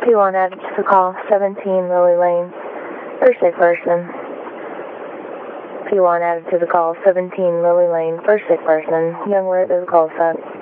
P1 added to the call, 17 Lily Lane, first sick person. P1 added to the call, 17 Lily Lane, first sick person. Young Red is call set.